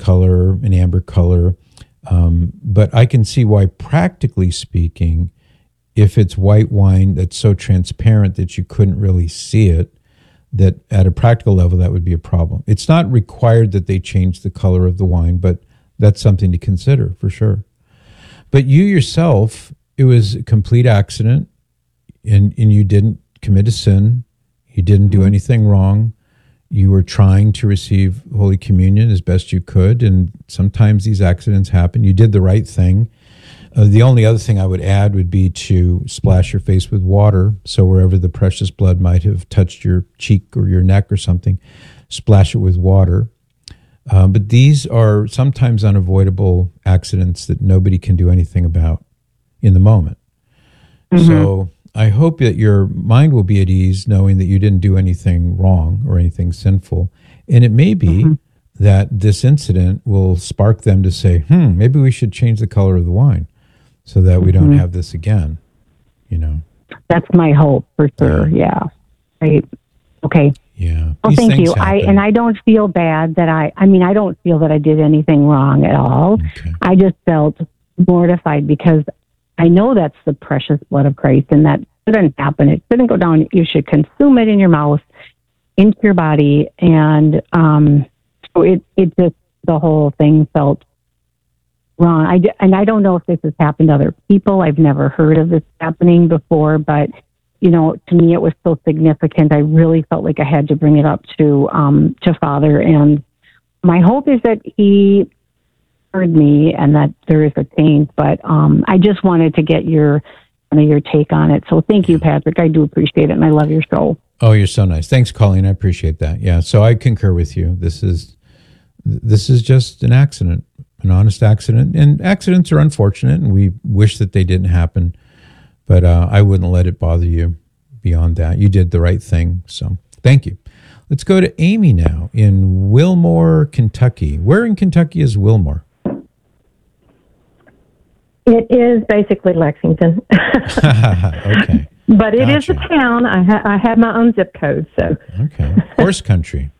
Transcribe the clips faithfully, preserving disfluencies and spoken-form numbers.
color, an amber color. Um, but I can see why, practically speaking, if it's white wine that's so transparent that you couldn't really see it, that at a practical level, that would be a problem. It's not required that they change the color of the wine, but that's something to consider for sure. But you yourself, it was a complete accident, and, and you didn't commit a sin. You didn't do anything wrong. You were trying to receive Holy Communion as best you could, and sometimes these accidents happen. You did the right thing. Uh, the only other thing I would add would be to splash your face with water, so wherever the precious blood might have touched your cheek or your neck or something, splash it with water. Uh, but these are sometimes unavoidable accidents that nobody can do anything about in the moment. Mm-hmm. So I hope that your mind will be at ease knowing that you didn't do anything wrong or anything sinful. And it may be mm-hmm. that this incident will spark them to say, hmm, maybe we should change the color of the wine so that we don't mm-hmm. have this again, you know. That's my hope for sure, yeah. yeah. Right. Okay. Yeah. Well, These thank you. happen. I and I don't feel bad that I, I mean, I don't feel that I did anything wrong at all. Okay. I just felt mortified because I know that's the precious blood of Christ, and that shouldn't happen. It shouldn't go down. You should consume it in your mouth, into your body, and um, so it, it just, the whole thing felt wrong. I, and I don't know if this has happened to other people. I've never heard of this happening before, but, you know, to me it was so significant. I really felt like I had to bring it up to, um, to Father. And my hope is that he heard me and that there is a change, but um, I just wanted to get your, your take on it. So thank you, Patrick. I do appreciate it, and I love your show. Oh, you're so nice. Thanks, Colleen. I appreciate that. Yeah, so I concur with you. This is this is just an accident, an honest accident. And accidents are unfortunate, and we wish that they didn't happen. But uh, I wouldn't let it bother you beyond that. You did the right thing, so thank you. Let's go to Amy now in Wilmore, Kentucky. Where in Kentucky is Wilmore? It is basically Lexington. Okay. But it gotcha. is a town. I, ha- I have my own zip code, so. Okay. Horse country.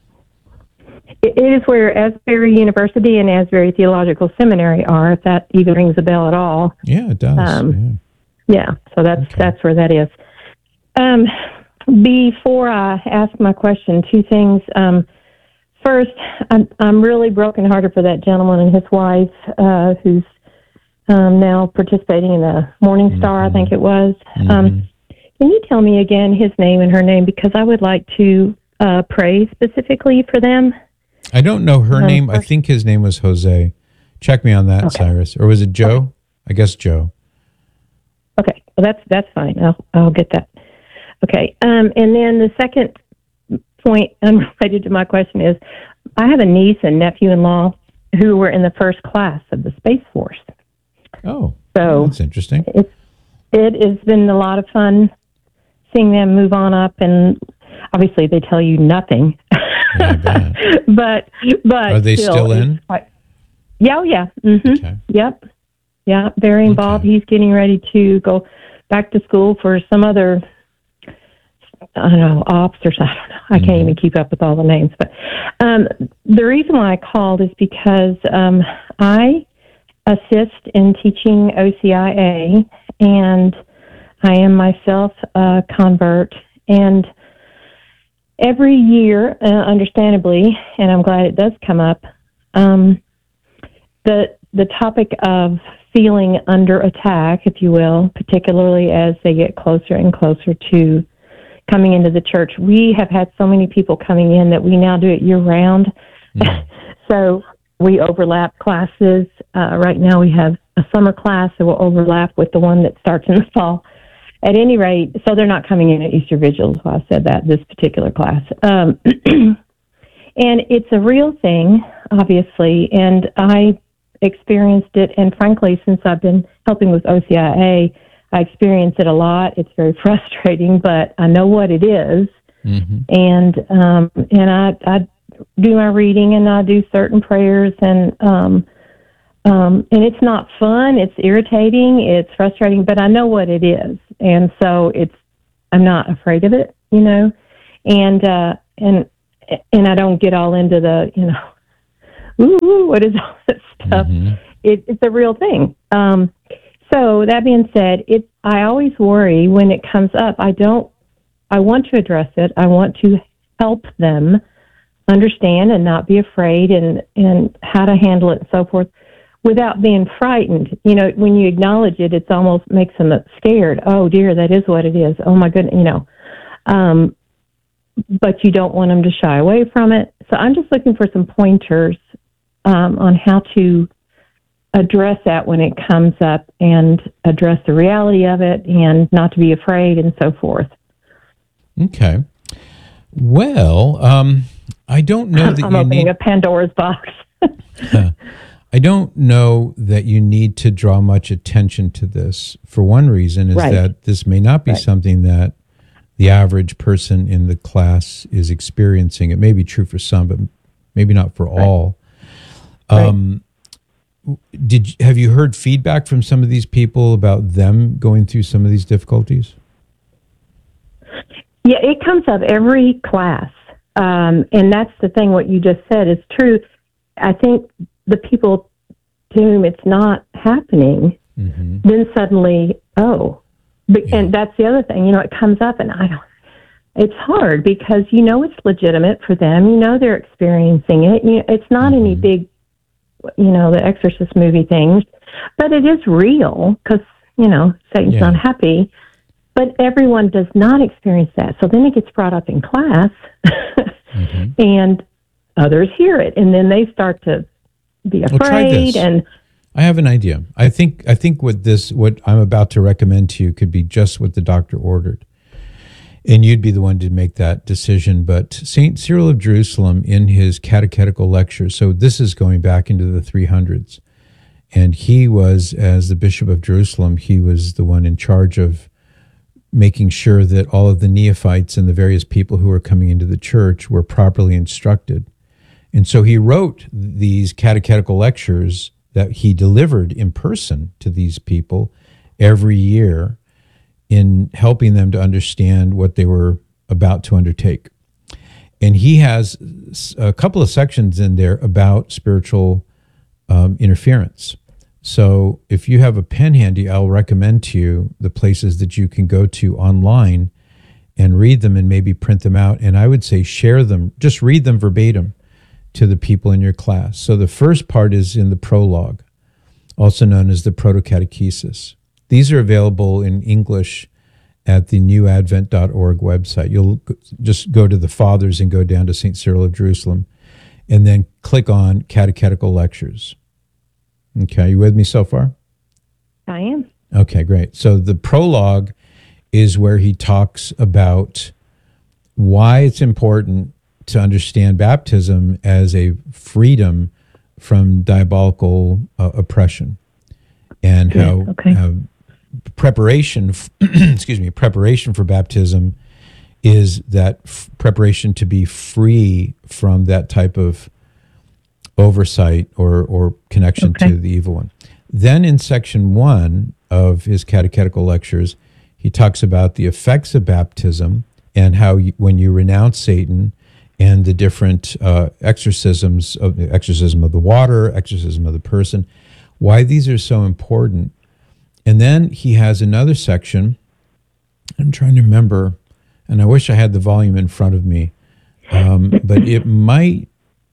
It is where Asbury University and Asbury Theological Seminary are, if that even rings a bell at all. Yeah, it does. Um, yeah. yeah, so that's okay. that's where that is. Um, before I ask my question, two things. Um, first, I'm, I'm really brokenhearted for that gentleman and his wife, uh, who's um, now participating in the Morning Star, mm-hmm. I think it was. Mm-hmm. Um, can you tell me again his name and her name? Because I would like to uh, pray specifically for them. I don't know her um, name. I think his name was Jose. Check me on that, okay. Cyrus. Or was it Joe? Okay. I guess Joe. Okay, well, that's that's fine. I'll I'll get that. Okay, um, and then the second point unrelated to my question is, I have a niece and nephew-in-law who were in the first class of the Space Force. Oh, so that's interesting. It's, it has been a lot of fun seeing them move on up, and obviously they tell you nothing. Yeah, I bet. but but are they still, still in? Quite, yeah, oh, yeah. Mm-hmm. Okay. Yep. Yeah, very involved. Okay. He's getting ready to go back to school for some other, I don't know, ops or something. I don't know. I can't mm-hmm. even keep up with all the names. But um, the reason why I called is because um, I assist in teaching O C I A, and I am myself a convert. And every year, uh, understandably, and I'm glad it does come up, um, the the topic of feeling under attack, if you will, particularly as they get closer and closer to coming into the church. We have had so many people coming in that we now do it year-round. Mm. So we overlap classes. Uh, right now we have a summer class that will overlap with the one that starts in the fall. At any rate, so they're not coming in at Easter Vigil, so I said that, this particular class. Um, and it's a real thing, obviously, and I experienced it, and frankly, since I've been helping with O C I A, I experience it a lot. It's very frustrating, but I know what it is, mm-hmm. and um, and I, I do my reading, and I do certain prayers, and um, um, and it's not fun. It's irritating. It's frustrating, but I know what it is, and so it's I'm not afraid of it, you know, and uh, and and I don't get all into the you know. Ooh, What is all this stuff? Mm-hmm. It, it's a real thing. Um, so that being said, it I always worry when it comes up. I don't. I want to address it. I want to help them understand and not be afraid, and and how to handle it and so forth, without being frightened. You know, when you acknowledge it, it's almost makes them scared. Oh dear, that is what it is. Oh my goodness, you know. Um, but you don't want them to shy away from it. So I'm just looking for some pointers um, on how to address that when it comes up, and address the reality of it, and not to be afraid and so forth. Okay. Well, um, I don't know that I'm you opening need a Pandora's box. I don't know that you need to draw much attention to this. For one reason is Right. that this may not be Right. something that the average person in the class is experiencing. It may be true for some, but maybe not for Right. all. Right. Um, did have you heard feedback from some of these people about them going through some of these difficulties? Yeah, it comes up every class. Um, and that's the thing, what you just said is true. I think the people to whom it's not happening, Mm-hmm. then suddenly, oh, but, Yeah. and that's the other thing, you know, it comes up and I don't, it's hard because you know it's legitimate for them. You know they're experiencing it. You, it's not Mm-hmm. any big, you know, the Exorcist movie things, but it is real because, you know, Satan's Yeah. not happy. But everyone does not experience that. So then it gets brought up in class Mm-hmm. and others hear it. And then they start to be Well, try afraid. this. And I have an idea. I think I think what this what I'm about to recommend to you could be just what the doctor ordered. And you'd be the one to make that decision. But Saint Cyril of Jerusalem, in his catechetical lectures, so this is going back into the three hundreds, and he was, as the Bishop of Jerusalem, he was the one in charge of making sure that all of the neophytes and the various people who were coming into the church were properly instructed. And so he wrote these catechetical lectures that he delivered in person to these people every year, in helping them to understand what they were about to undertake. And he has a couple of sections in there about spiritual um, interference. So if you have a pen handy, I'll recommend to you the places that you can go to online and read them and maybe print them out. And I would say share them, just read them verbatim to the people in your class. So the first part is in the prologue, also known as the Proto-Catechesis. These are available in English at the new advent dot org website. You'll just go to the Fathers and go down to Saint Cyril of Jerusalem, and then click on Catechetical Lectures. Okay, you with me so far? I am. Okay, great. So the prologue is where he talks about why it's important to understand baptism as a freedom from diabolical uh, oppression, and how, Yeah, okay. how preparation, f- excuse me, preparation for baptism is that f- preparation to be free from that type of oversight or, or connection Okay. to the evil one. Then in section one of his catechetical lectures, he talks about the effects of baptism and how you, when you renounce Satan and the different uh, exorcisms, of the exorcism of the water, exorcism of the person, why these are so important. And then he has another section, I'm trying to remember, and I wish I had the volume in front of me, um, but it might,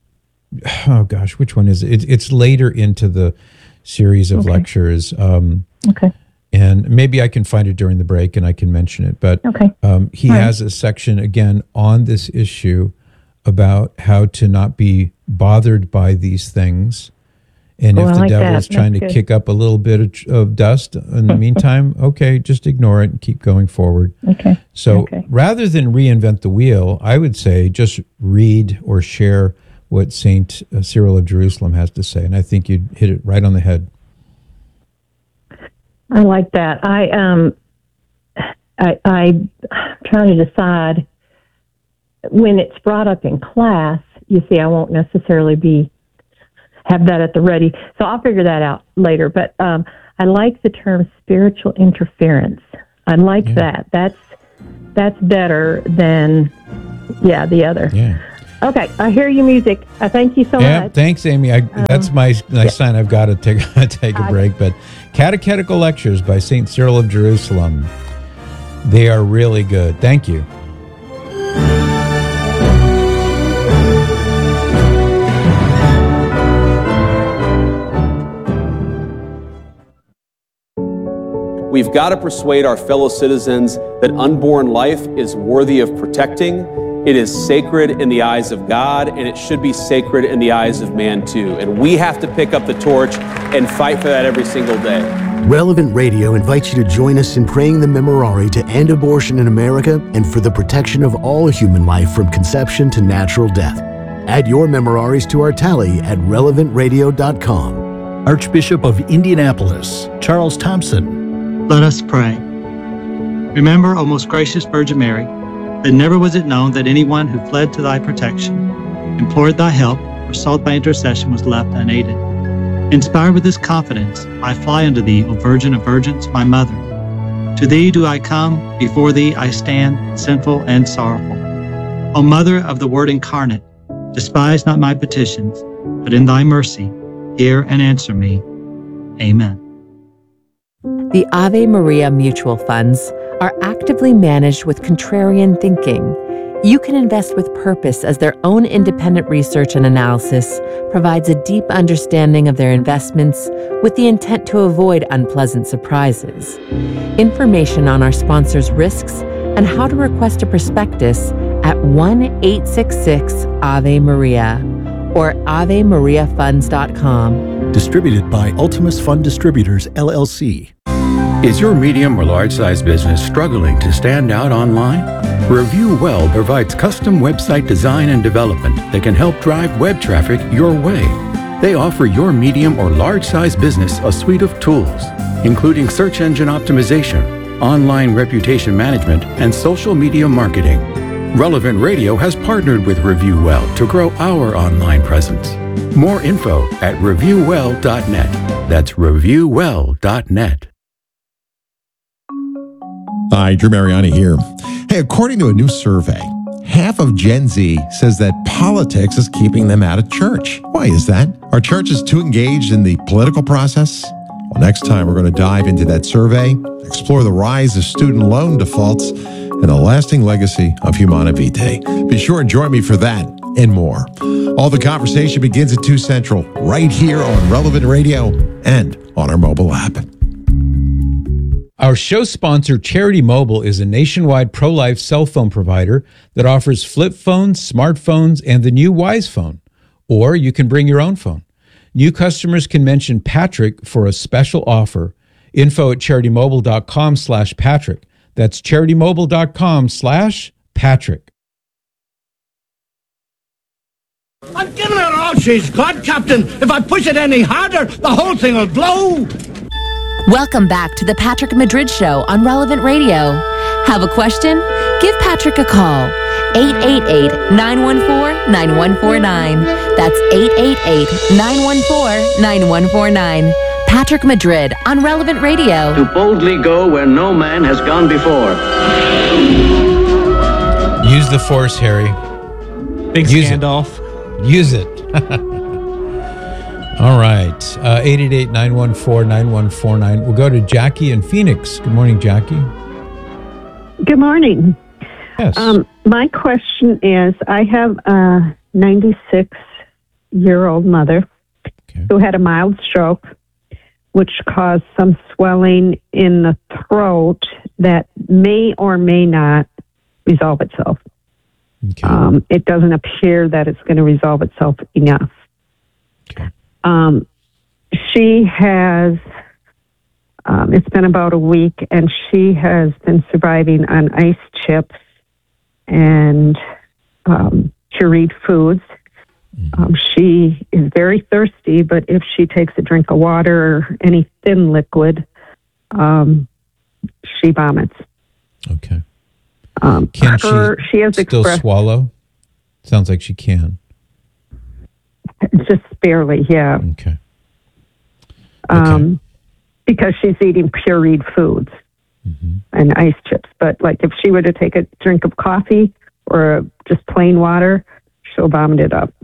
oh gosh, which one is it? It- It's later into the series of Okay. lectures. Um, Okay. and maybe I can find it during the break and I can mention it. But Okay. um, he All right. has a section, again, on this issue about how to not be bothered by these things. And Oh, if I the like devil that. is trying That's to good. kick up a little bit of, of dust in the meantime, okay, just ignore it and keep going forward. Okay. So Okay. rather than reinvent the wheel, I would say just read or share what Saint Cyril of Jerusalem has to say. And I think you'd hit it right on the head. I like that. I um, I I trying to decide when it's brought up in class. You see, I won't necessarily be have that at the ready, so I'll figure that out later. But um, I like the term spiritual interference. I like Yeah. that. That's that's better than yeah the other. Yeah. Okay, I hear your music. Uh, thank you so Yeah, much. thanks, Amy. I, um, that's my, my yeah. sign. I've got to take take a break. But Catechetical Lectures by Saint Cyril of Jerusalem. They are really good. Thank you. We've got to persuade our fellow citizens that unborn life is worthy of protecting. It is sacred in the eyes of God, and it should be sacred in the eyes of man too. And we have to pick up the torch and fight for that every single day. Relevant Radio invites you to join us in praying the Memorare to end abortion in America and for the protection of all human life from conception to natural death. Add your Memoraries to our tally at relevant radio dot com. Archbishop of Indianapolis, Charles Thompson. Let us pray. Remember, O most gracious Virgin Mary, that never was it known that anyone who fled to thy protection, implored thy help, or sought thy intercession was left unaided. Inspired with this confidence, I fly unto thee, O Virgin of Virgins, my Mother. To thee do I come, before thee I stand, sinful and sorrowful. O Mother of the Word incarnate, despise not my petitions, but in thy mercy, hear and answer me. Amen. The Ave Maria mutual funds are actively managed with contrarian thinking. You can invest with purpose as their own independent research and analysis provides a deep understanding of their investments with the intent to avoid unpleasant surprises. Information on our sponsors' risks and how to request a prospectus at one eight six six Ave Maria or ave maria funds dot com. Distributed by Ultimus Fund Distributors, L L C. Is your medium or large-size business struggling to stand out online? Review Well provides custom website design and development that can help drive web traffic your way. They offer your medium or large-size business a suite of tools, including search engine optimization, online reputation management, and social media marketing. Relevant Radio has partnered with Review Well to grow our online presence. More info at review well dot net. That's review well dot net. Hi, Drew Mariani here. Hey, according to a new survey, half of Gen Z says that politics is keeping them out of church. Why is that? Are churches too engaged in the political process? Well, next time we're going to dive into that survey, explore the rise of student loan defaults, and the lasting legacy of Humana Vitae. Be sure and join me for that and more. All the conversation begins at two Central, right here on Relevant Radio and on our mobile app. Our show sponsor, Charity Mobile, is a nationwide pro-life cell phone provider that offers flip phones, smartphones, and the new Wise Phone. Or you can bring your own phone. New customers can mention Patrick for a special offer. Info at charitymobile.com slash Patrick. That's charitymobile.com slash Patrick. I'm giving her all she's got, Captain. If I push it any harder, the whole thing will blow. Welcome back to the Patrick Madrid Show on Relevant Radio. Have a question? Give Patrick a call. eight eight eight, nine one four, nine one four nine. That's eight eight eight, nine one four, nine one four nine. Patrick Madrid on Relevant Radio. To boldly go where no man has gone before. Use the force, Harry. Big Use Gandalf. It. Use it. All right. Uh, eight eight eight, nine one four, nine one four nine. We'll go to Jackie in Phoenix. Good morning, Jackie. Good morning. Yes. Um, my question is, I have a ninety-six-year-old mother okay. who had a mild stroke, which caused some swelling in the throat that may or may not resolve itself. Okay. Um, it doesn't appear that it's going to resolve itself enough. Okay. Um, she has, um, it's been about a week, and she has been surviving on ice chips and um, pureed foods. Mm-hmm. Um, she is very thirsty, but if she takes a drink of water or any thin liquid, um, she vomits. Okay. Um, can her, she, she has still expressed, swallow? Sounds like she can. Just barely, yeah. Okay. Um, okay. Because she's eating pureed foods mm-hmm. and ice chips. But like if she were to take a drink of coffee or just plain water, she'll vomit it up.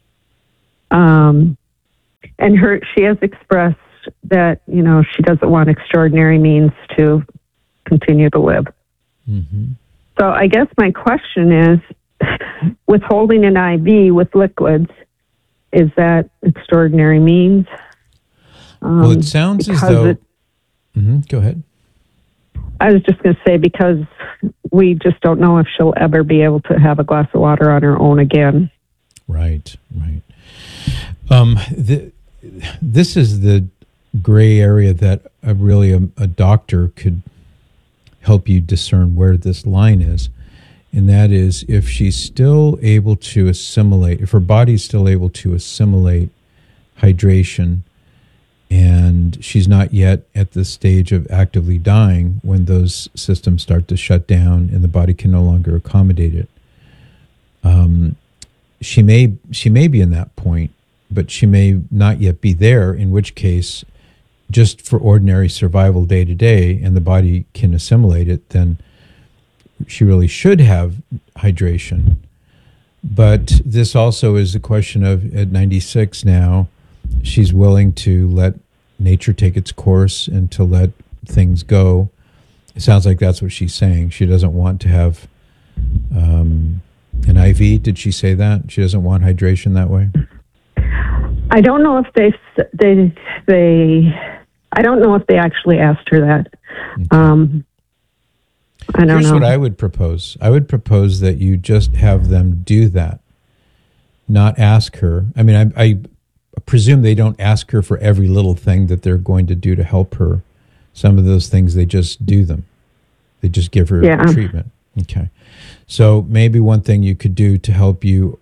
Um, and her, she has expressed that, you know, she doesn't want extraordinary means to continue to live. Mm-hmm. So I guess my question is, withholding an I V with liquids, is that extraordinary means? Um, well, it sounds as though... It, mm-hmm. Go ahead. I was just going to say, because we just don't know if she'll ever be able to have a glass of water on her own again. Right, right. Um, the, this is the gray area that a, really a, a doctor could help you discern where this line is. And that is, if she's still able to assimilate, if her body's still able to assimilate hydration, and she's not yet at the stage of actively dying when those systems start to shut down and the body can no longer accommodate it. Um, she may she may be in that point, but she may not yet be there, in which case, just for ordinary survival day to day, and the body can assimilate it, then she really should have hydration. But this also is a question of, at ninety-six now, she's willing to let nature take its course and to let things go. It sounds like that's what she's saying. She doesn't want to have um, an I V. Did she say that? She doesn't want hydration that way? I don't know if they, they, they, I don't know if they actually asked her that. Okay. Um, I don't Here's know. what I would propose. I would propose that you just have them do that, not ask her. I mean, I, I presume they don't ask her for every little thing that they're going to do to help her. Some of those things, they just do them. They just give her Yeah. treatment. Okay. So maybe one thing you could do to help you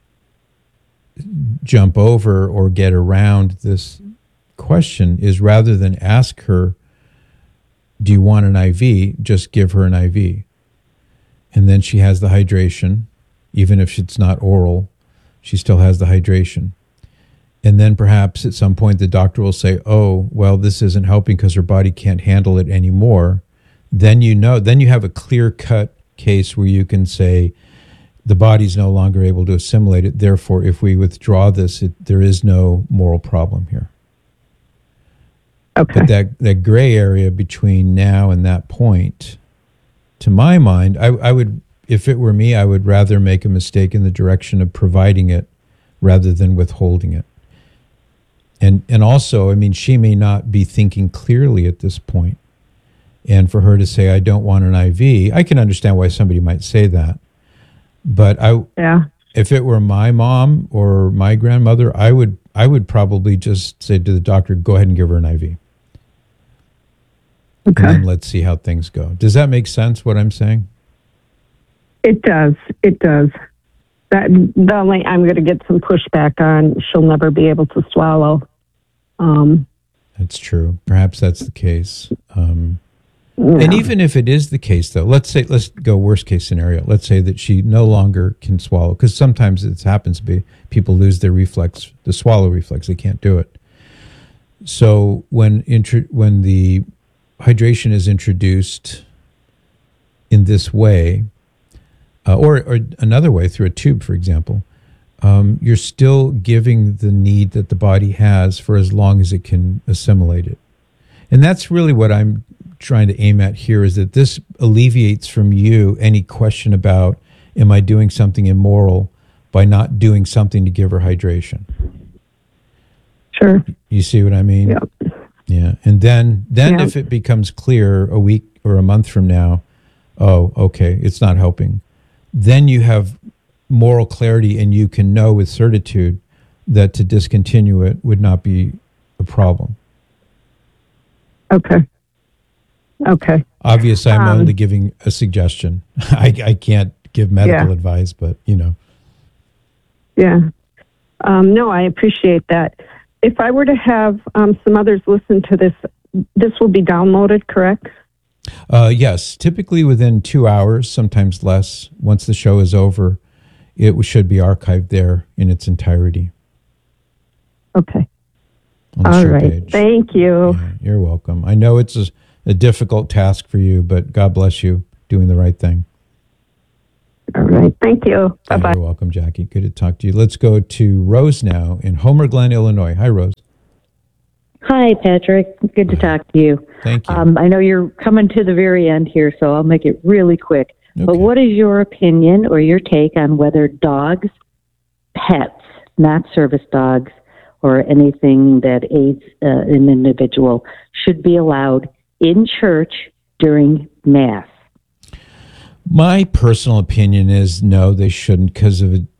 jump over or get around this question is, rather than ask her, do you want an I V? Just give her an I V. And then she has the hydration. Even if it's not oral, she still has the hydration. And then perhaps at some point the doctor will say, oh, well, this isn't helping because her body can't handle it anymore. Then you know, then you have a clear-cut case where you can say the body's no longer able to assimilate it. Therefore, if we withdraw this, it, there is no moral problem here. Okay. But that, that gray area between now and that point, to my mind, I, I would, if it were me, I would rather make a mistake in the direction of providing it rather than withholding it. And and also, I mean, she may not be thinking clearly at this point. And for her to say, I don't want an I V, I can understand why somebody might say that. But I, yeah. if it were my mom or my grandmother, I would I would probably just say to the doctor, go ahead and give her an I V. Okay. And then let's see how things go. Does that make sense, what I'm saying? It does. It does. That the only I'm going to get some pushback on, she'll never be able to swallow. Um, That's true. Perhaps that's the case. Um, yeah. And even if it is the case, though, let's say, let's go worst case scenario. Let's say that she no longer can swallow, because sometimes it happens to be people lose their reflex, the swallow reflex. They can't do it. So when intro, when the hydration is introduced in this way, uh, or, or another way, through a tube, for example, um, you're still giving the need that the body has for as long as it can assimilate it. And that's really what I'm trying to aim at here, is that this alleviates from you any question about, am I doing something immoral by not doing something to give her hydration? Sure. You see what I mean? Yeah. Yeah. And then, then Yeah. if it becomes clear a week or a month from now, oh, okay, it's not helping, then you have moral clarity and you can know with certitude that to discontinue it would not be a problem. Okay. Okay. Obviously, I'm Um, only giving a suggestion. I, I can't give medical Yeah. advice, but, you know. Yeah. Um, no, I appreciate that. If I were to have um, some others listen to this, this will be downloaded, correct? Uh, yes, typically within two hours, sometimes less. Once the show is over, it should be archived there in its entirety. Okay. On the All show right. page. Thank you. Yeah, you're welcome. I know it's a, a difficult task for you, but God bless you doing the right thing. All right. Thank you. Bye-bye. You're welcome, Jackie. Good to talk to you. Let's go to Rose now in Homer Glen, Illinois. Hi, Rose. Hi, Patrick. Good to talk to you. Thank you. Um, I know you're coming to the very end here, so I'll make it really quick. Okay. But what is your opinion or your take on whether dogs, pets, not service dogs, or anything that aids uh, an individual, should be allowed in church during Mass? My personal opinion is no, they shouldn't because of